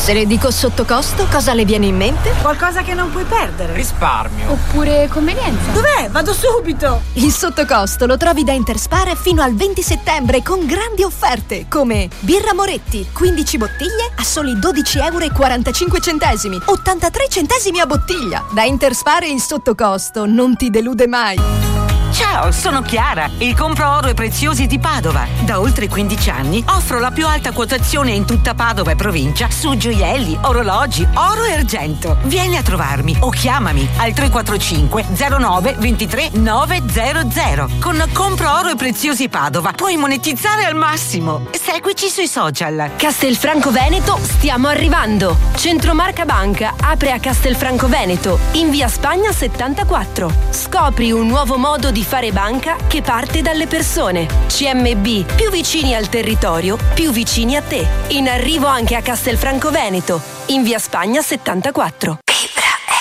Se le dico sotto costo, cosa le viene in mente? Qualcosa che non puoi perdere. Risparmio. Oppure convenienza. Dov'è? Vado subito! Il sottocosto lo trovi da Interspare fino al 20 settembre con grandi offerte come birra Moretti, 15 bottiglie a soli 12,45 €, 83 centesimi a bottiglia. Da Interspare il sottocosto non ti delude mai. Ciao, sono Chiara, il compro oro e preziosi di Padova. Da oltre 15 anni offro la più alta quotazione in tutta Padova e provincia su gioielli, orologi, oro e argento. Vieni a trovarmi o chiamami al 345 09 23 900. Con Compro oro e preziosi Padova puoi monetizzare al massimo. Seguici sui social. Castelfranco Veneto, stiamo arrivando. Centro Marca Banca apre a Castelfranco Veneto, in via Spagna 74. Scopri un nuovo modo di fare banca che parte dalle persone. CMB, più vicini al territorio, più vicini a te. In arrivo anche a Castelfranco Veneto, in via Spagna 74.